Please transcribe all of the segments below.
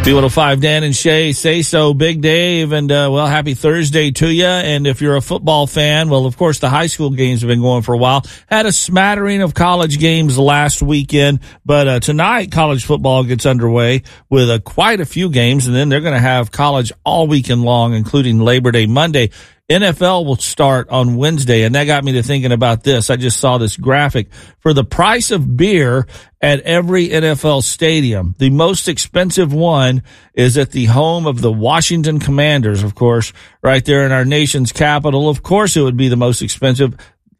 B105, Dan and Shay, say so, Big Dave, and happy Thursday to you. And if you're a football fan, well, of course, the high school games have been going for a while. Had a smattering of college games last weekend, but tonight college football gets underway with quite a few games, and then they're going to have college all weekend long, including Labor Day Monday. NFL will start on Wednesday, and that got me to thinking about this. I just saw this graphic. For the price of beer at every NFL stadium, the most expensive one is at the home of the Washington Commanders, of course, right there in our nation's capital. Of course, it would be the most expensive,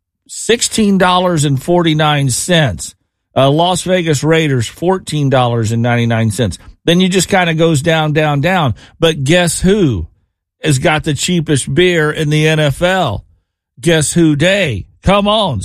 $16.49. Las Vegas Raiders, $14.99. Then you just kind of goes down, down, down. But guess who has got the cheapest beer in the NFL? Guess who day? Come on,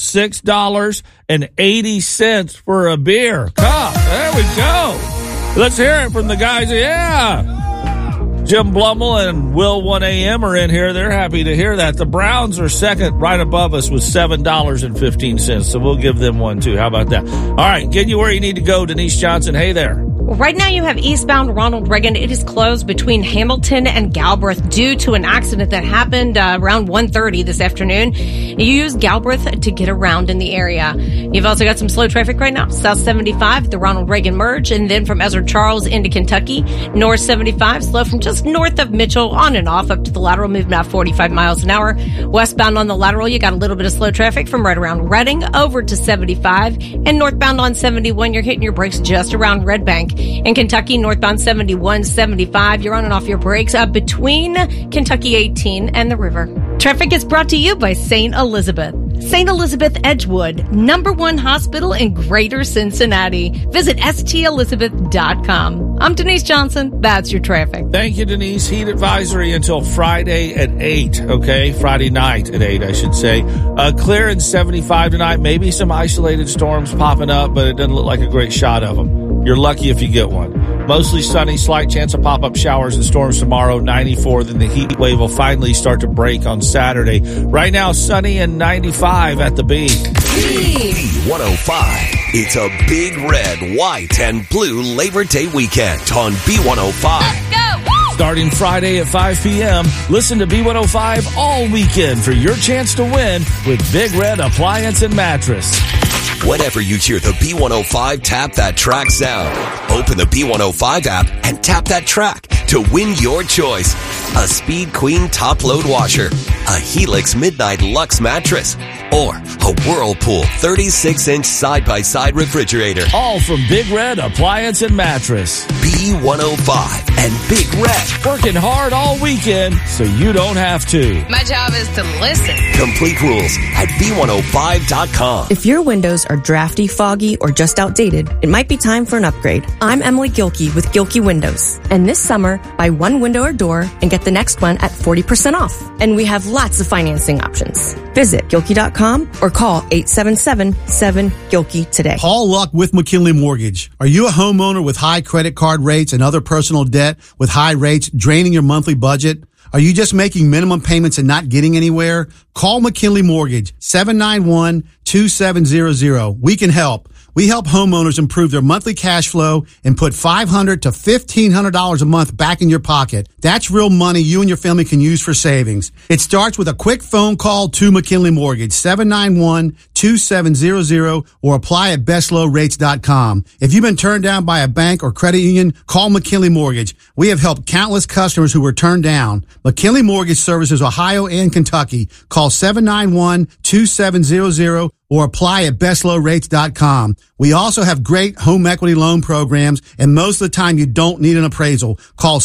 $6.80 for a beer. Come, there we go. Let's hear it from the guys. Yeah. Jim Blummel and Will 1AM are in here. They're happy to hear that. The Browns are second right above us with $7.15. So we'll give them one too. How about that? All right, getting you where you need to go, Denise Johnson. Hey there. Well, right now you have eastbound Ronald Reagan. It is closed between Hamilton and Galbraith due to an accident that happened around 1:30 this afternoon. You use Galbraith to get around in the area. You've also got some slow traffic right now. South 75, the Ronald Reagan merge, and then from Ezra Charles into Kentucky. North 75, slow from just north of Mitchell on and off up to the lateral, moving at 45 miles an hour. Westbound on the lateral, you got a little bit of slow traffic from right around Reading over to 75. And northbound on 71, you're hitting your brakes just around Red Bank. In Kentucky, northbound 71, 75, you're on and off your brakes between Kentucky 18 and the river. Traffic is brought to you by St. Elizabeth. St. Elizabeth Edgewood, #1 hospital in Greater Cincinnati. Visit stelizabeth.com. I'm Denise Johnson. That's your traffic. Thank you, Denise. Heat advisory until Friday at 8, okay? Friday night at 8, I should say. Clear and 75 tonight. Maybe some isolated storms popping up, but it doesn't look like a great shot of them. You're lucky if you get one. Mostly sunny, slight chance of pop-up showers and storms tomorrow, 94. Then the heat wave will finally start to break on Saturday. Right now, sunny and 95 at the B. B105. It's a big red, white, and blue Labor Day weekend on B105. Let's go! Starting Friday at 5 p.m., listen to B105 all weekend for your chance to win with Big Red Appliance and Mattress. Whenever you hear the B105 Tap That Track sound, open the B105 app and tap that track to win your choice. A Speed Queen top load washer, a Helix Midnight Luxe mattress, or a Whirlpool 36-inch side-by-side refrigerator. All from Big Red Appliance and Mattress. B105 and Big Red. Working hard all weekend so you don't have to. My job is to listen. Complete rules at B105.com. If your windows are drafty, foggy, or just outdated, it might be time for an upgrade. I'm Emily Gilkey with Gilkey Windows. And this summer, buy one window or door and get the next one at 40% off. And we have lots of financing options. Visit Gilkey.com or call 877-7-GILKEY today. Paul Luck with McKinley Mortgage. Are you a homeowner with high credit card rates and other personal debt with high rates draining your monthly budget? Are you just making minimum payments and not getting anywhere? Call McKinley Mortgage, 791-2700. We can help. We help homeowners improve their monthly cash flow and put $500 to $1,500 a month back in your pocket. That's real money you and your family can use for savings. It starts with a quick phone call to McKinley Mortgage, 791-2700, or apply at bestlowrates.com. If you've been turned down by a bank or credit union, call McKinley Mortgage. We have helped countless customers who were turned down. McKinley Mortgage services Ohio and Kentucky. Call 791-2700 or apply at bestlowrates.com. We also have great home equity loan programs, and most of the time you don't need an appraisal. Call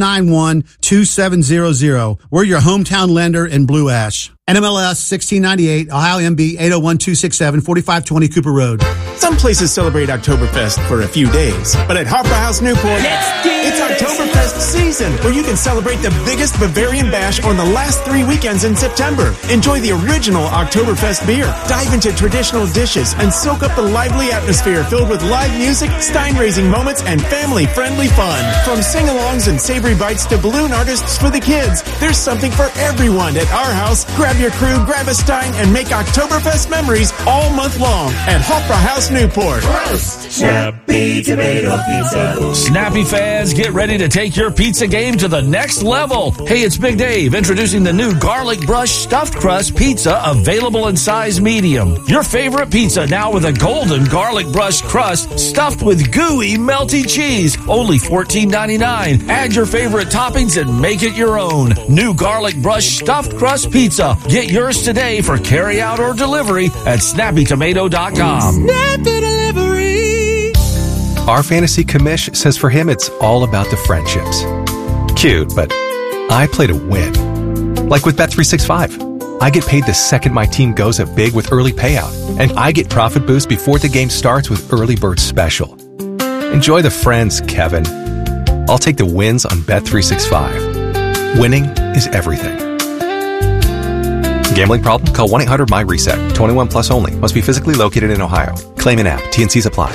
791-2700. We're your hometown lender in Blue Ash. NMLS 1698, Ohio MB 801267, 4520 Cooper Road. Some places celebrate Oktoberfest for a few days, but at Hopper House Newport, it's Oktoberfest season, where you can celebrate the biggest Bavarian bash on the last 3 weekends in September. Enjoy the original Oktoberfest beer, dive into traditional dishes, and soak up the lively atmosphere filled with live music, stein-raising moments, and family-friendly fun. From sing-alongs and savory bites to balloon artists for the kids, there's something for everyone at our house. Grab Grab your crew, grab a stein, and make Oktoberfest memories all month long at Hofbrauhaus House Newport. Snappy Tomato Pizza. Snappy fans, get ready to take your pizza game to the next level. Hey, it's Big Dave introducing the new Garlic Brush Stuffed Crust Pizza, available in size medium. Your favorite pizza now with a golden garlic brush crust stuffed with gooey, melty cheese. Only $14.99. Add your favorite toppings and make it your own. New Garlic Brush Stuffed Crust Pizza. Get yours today for carry out or delivery at snappytomato.com. Snappy Delivery. Our fantasy commish says for him it's all about the friendships. Cute, but I play to win. Like with Bet365. I get paid the second my team goes up big with early payout. And I get profit boost before the game starts with Early Bird Special. Enjoy the friends, Kevin. I'll take the wins on Bet365. Winning is everything. Gambling problem? Call 1-800-MY-RESET. 21 plus only. Must be physically located in Ohio. Claim an app. T&Cs apply.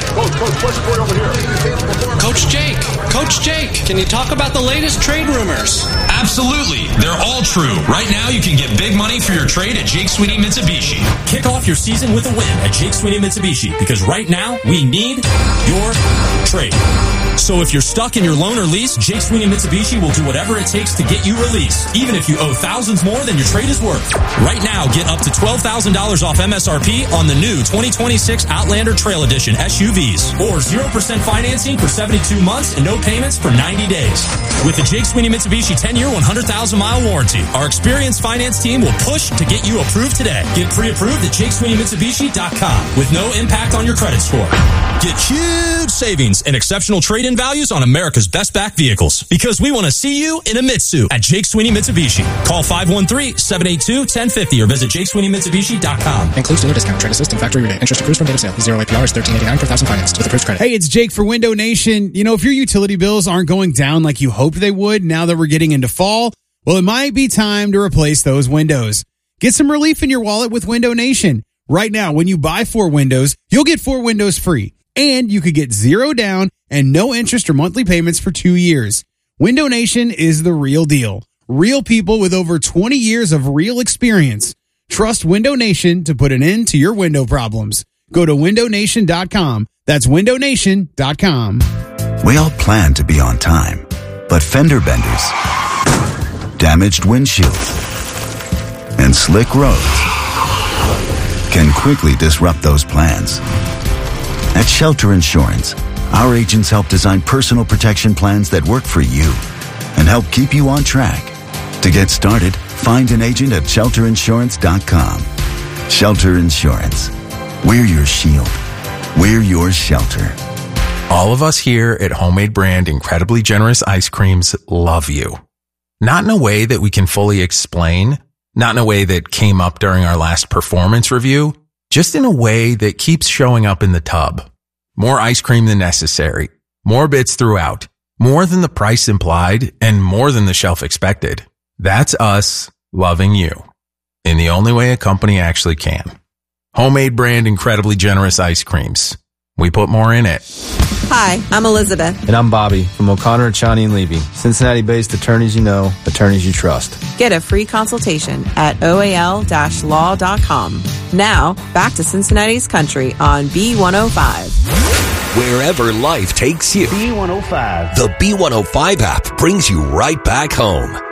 Coach Jake, can you talk about the latest trade rumors? Absolutely. They're all true. Right now, you can get big money for your trade at Jake Sweeney Mitsubishi. Kick off your season with a win at Jake Sweeney Mitsubishi, because right now, we need your trade. So if you're stuck in your loan or lease, Jake Sweeney Mitsubishi will do whatever it takes to get you released, even if you owe thousands more than your trade is worth. Right now, get up to $12,000 off MSRP on the new 2026 Outlander Trail Edition SUVs, or 0% financing for 72 months and no payments for 90 days. With the Jake Sweeney Mitsubishi 10-year, 100,000-mile warranty, our experienced finance team will push to get you approved today. Get pre-approved at JakeSweeneyMitsubishi.com with no impact on your credit score. Get huge savings and exceptional trade-in values on America's best back vehicles, because we want to see you in a Mitsu at Jake Sweeney Mitsubishi. Call 513-782-1050 or visit JakeSweeneyMitsubishi.com. Includes dealer discount, trade assist, and factory rebate. Interest accrues from date of sale. 0 APR is $13.89 per thousand financed with approved credit. Hey, it's Jake for Window Nation. You know, if your utility bills aren't going down like you hoped they would now that we're getting into fall, well, it might be time to replace those windows. Get some relief in your wallet with Window Nation. Right now, when you buy 4 windows, you'll get 4 windows free. And you could get 0 down and no interest or monthly payments for 2 years. Window Nation is the real deal. Real people with over 20 years of real experience. Trust Window Nation to put an end to your window problems. Go to windownation.com. That's windownation.com. We all plan to be on time, but fender benders, damaged windshields, and slick roads can quickly disrupt those plans. At Shelter Insurance, our agents help design personal protection plans that work for you and help keep you on track. To get started, find an agent at shelterinsurance.com. Shelter Insurance. We're your shield. We're your shelter. All of us here at Homemade Brand Incredibly Generous Ice Creams love you. Not in a way that we can fully explain, not in a way that came up during our last performance review, just in a way that keeps showing up in the tub. More ice cream than necessary, more bits throughout, more than the price implied, and more than the shelf expected. That's us loving you in the only way a company actually can. Homemade Brand Incredibly Generous Ice Creams. We put more in it. Hi, I'm Elizabeth. And I'm Bobby from O'Connor, Chani & Levy. Cincinnati-based attorneys you know, attorneys you trust. Get a free consultation at oal-law.com. Now, back to Cincinnati's country on B105. Wherever life takes you. B105. The B105 app brings you right back home.